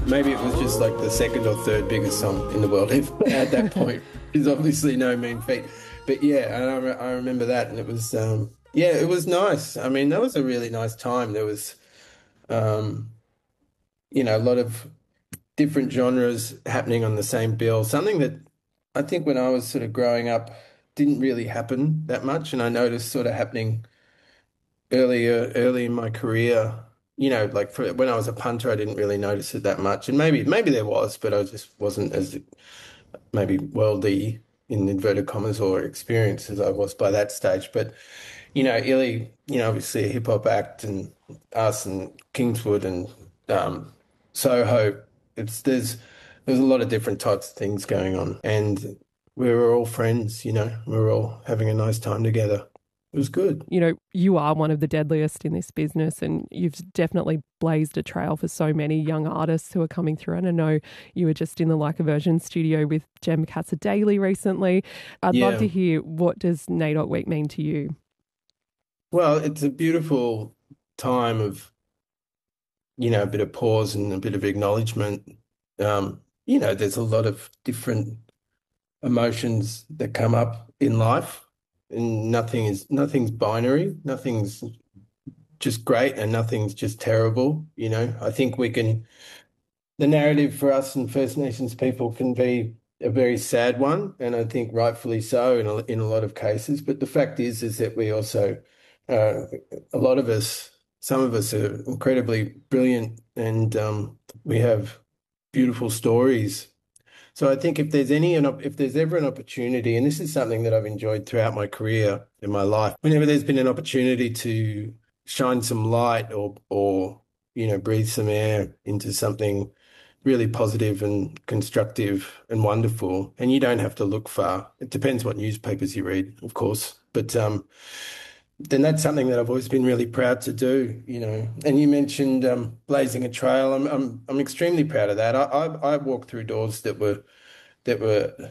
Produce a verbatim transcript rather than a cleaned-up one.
Maybe it was just like the second or third biggest song in the world at that point. It's obviously no mean feat. But yeah, and I, re- I remember that, and it was, um, yeah, it was nice. I mean, that was a really nice time. There was, um, you know, a lot of different genres happening on the same bill. Something that I think when I was sort of growing up didn't really happen that much, and I noticed sort of happening earlier, early in my career. You know, like for, when I was a punter, I didn't really notice it that much, and maybe maybe there was, but I just wasn't as maybe worldly in inverted commas or experienced as I was by that stage. But you know, Illy, you know, obviously a hip hop act, and us and Kingswood and um, Soho. It's there's there's a lot of different types of things going on, and we were all friends. You know, we were all having a nice time together. It was good. You know, you are one of the deadliest in this business, and you've definitely blazed a trail for so many young artists who are coming through. And I know you were just in the Like a Virgin studio with Jem Casa Daily recently. I'd Yeah. love to hear, what does N A I D O C Week mean to you? Well, it's a beautiful time of, you know, a bit of pause and a bit of acknowledgement. Um, you know, there's a lot of different emotions that come up in life, and nothing is nothing's binary, nothing's just great and nothing's just terrible. You know, I think we can, the narrative for us and First Nations people can be a very sad one, and I think rightfully so in a, in a lot of cases. But the fact is, is that we also, uh, a lot of us, some of us are incredibly brilliant, and um, we have beautiful stories. So I think if there's any, an op- if there's ever an opportunity, and this is something that I've enjoyed throughout my career in my life, whenever there's been an opportunity to shine some light or, or, you know, breathe some air into something really positive and constructive and wonderful, and you don't have to look far. It depends what newspapers you read, of course, but um, then that's something that I've always been really proud to do, you know. And you mentioned um, blazing a trail. I'm I'm I'm extremely proud of that. I I, I walked through doors that were that were